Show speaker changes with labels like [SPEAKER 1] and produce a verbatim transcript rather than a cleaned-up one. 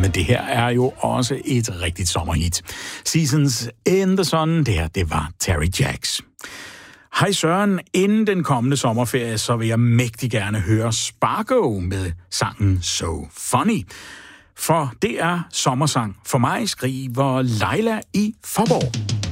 [SPEAKER 1] men det her er jo også et rigtigt sommerhit. Seasons in the Sun, det her, det var Terry Jacks. Hej Søren, inden den kommende sommerferie, så vil jeg mægtig gerne høre Spargo med sangen So Funny. For det er sommersang for mig, skriver Leila i Forborg.